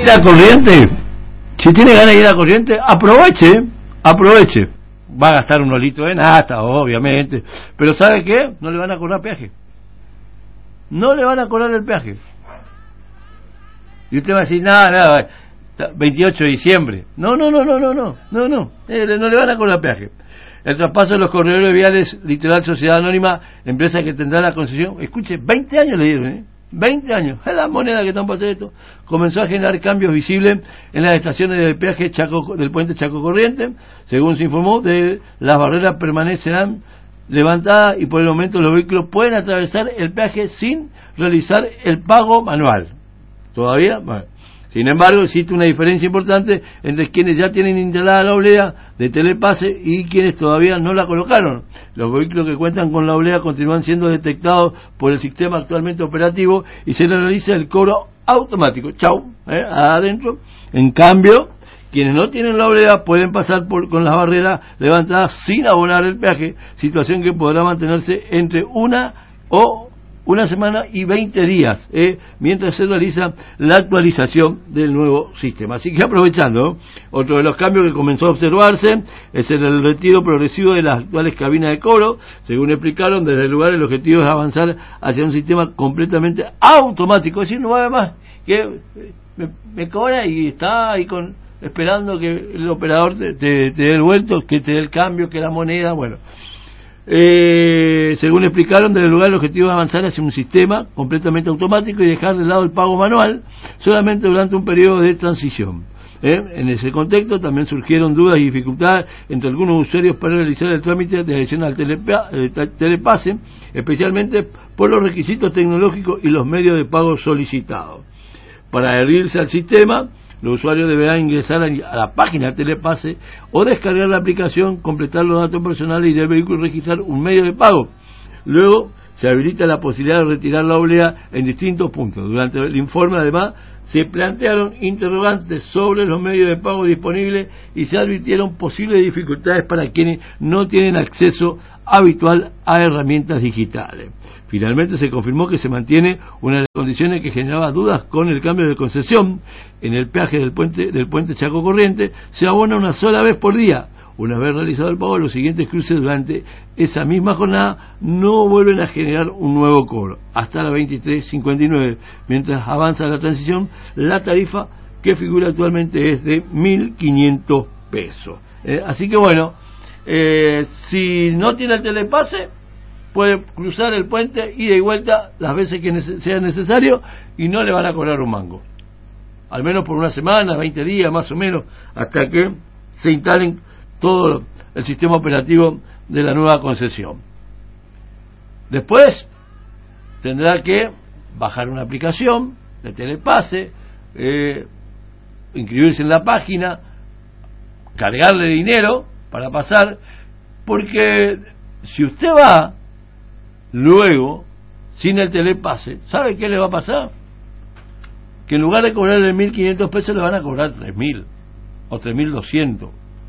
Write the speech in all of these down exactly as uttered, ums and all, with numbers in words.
ir a Corrientes, si tiene ganas de ir a Corrientes, aproveche, aproveche. Va a gastar unos litros de nata, obviamente, pero ¿sabe qué? No le van a cobrar peaje. No le van a cobrar el peaje. Y usted va a decir, nada, nada, veintiocho de diciembre. No, no, no, no, no, no, no, no, eh, no le van a cobrar peaje. El traspaso de los corredores viales, literal Sociedad Anónima, empresa que tendrá la concesión, escuche, veinte años le dieron, ¿eh? veinte años, es la moneda que están pasando esto. Comenzó a generar cambios visibles en las estaciones del peaje Chaco, del puente Chaco Corriente. Según se informó, de las barreras permanecerán levantadas y por el momento los vehículos pueden atravesar el peaje sin realizar el pago manual. ¿Todavía? Bueno. Sin embargo, existe una diferencia importante entre quienes ya tienen instalada la oblea de telepase y quienes todavía no la colocaron. Los vehículos que cuentan con la oblea continúan siendo detectados por el sistema actualmente operativo y se realiza el cobro automático. Chau, ¿eh? Adentro. En cambio, quienes no tienen la oblea pueden pasar por, con las barreras levantadas sin abonar el peaje, situación que podrá mantenerse entre una o una semana y veinte días, eh, mientras se realiza la actualización del nuevo sistema. Así que aprovechando, otro de los cambios que comenzó a observarse es el retiro progresivo de las actuales cabinas de cobro. Según explicaron, desde el lugar el objetivo es avanzar hacia un sistema completamente automático, es decir, no va a haber más que me, me cobra y está ahí con esperando que el operador te, te, te dé el vuelto, que te dé el cambio, que la moneda, bueno. Eh, según explicaron, desde el lugar el objetivo es avanzar hacia un sistema completamente automático y dejar de lado el pago manual solamente durante un periodo de transición. ¿Eh? En ese contexto también surgieron dudas y dificultades entre algunos usuarios para realizar el trámite de adhesión al telepa, eh, telepase, especialmente por los requisitos tecnológicos y los medios de pago solicitados. Para adherirse al sistema, los usuarios deberán ingresar a la página de Telepase o descargar la aplicación, completar los datos personales y del vehículo y registrar un medio de pago. Luego se habilita la posibilidad de retirar la oblea en distintos puntos. Durante el informe, además, se plantearon interrogantes sobre los medios de pago disponibles y se advirtieron posibles dificultades para quienes no tienen acceso habitual a herramientas digitales. Finalmente se confirmó que se mantiene una de las condiciones que generaba dudas con el cambio de concesión. En el peaje del puente del puente Chaco Corriente se abona una sola vez por día. Una vez realizado el pago, los siguientes cruces durante esa misma jornada no vuelven a generar un nuevo cobro hasta la veintitrés cincuenta y nueve. Mientras avanza la transición, la tarifa que figura actualmente es de mil quinientos pesos. Eh, así que bueno, eh, si no tiene el telepase, puede cruzar el puente, ida y vuelta las veces que nece- sea necesario y no le van a cobrar un mango. Al menos por una semana, veinte días más o menos, hasta que se instalen todo el sistema operativo de la nueva concesión. Después tendrá que bajar una aplicación de telepase, eh, inscribirse en la página, cargarle dinero para pasar, porque si usted va luego sin el telepase, ¿sabe qué le va a pasar? Que en lugar de cobrarle mil quinientos pesos le van a cobrar tres mil o tres mil doscientos.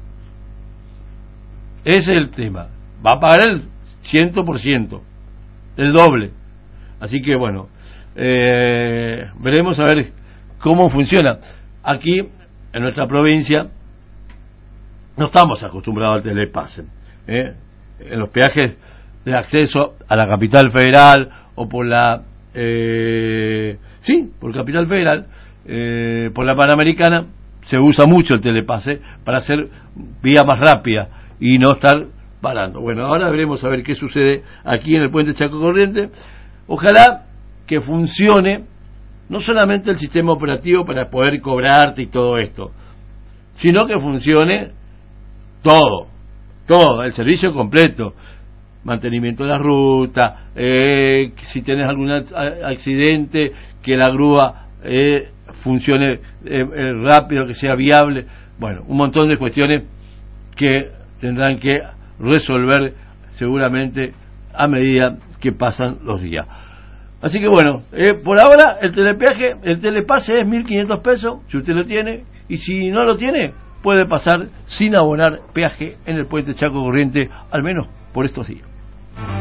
Ese es el tema. Va a pagar el cien por ciento, el doble. Así que bueno, eh, veremos a ver cómo funciona. Aquí en nuestra provincia no estamos acostumbrados al telepase, ¿eh? En los peajes de acceso a la capital federal o por la eh, sí, por capital federal, eh, por la Panamericana se usa mucho el telepase para hacer vía más rápida y no estar parando. Bueno, ahora veremos a ver qué sucede aquí en el puente Chaco Corriente. Ojalá que funcione no solamente el sistema operativo para poder cobrarte y todo esto, sino que funcione todo, todo, el servicio completo, mantenimiento de la ruta, eh, si tienes algún accidente, que la grúa eh, funcione eh, eh, rápido, que sea viable, bueno, un montón de cuestiones que tendrán que resolver seguramente a medida que pasan los días. Así que bueno, eh, por ahora el telepeaje, el telepase es mil quinientos pesos, si usted lo tiene, y si no lo tiene, puede pasar sin abonar peaje en el puente Chaco Corriente, al menos por estos días.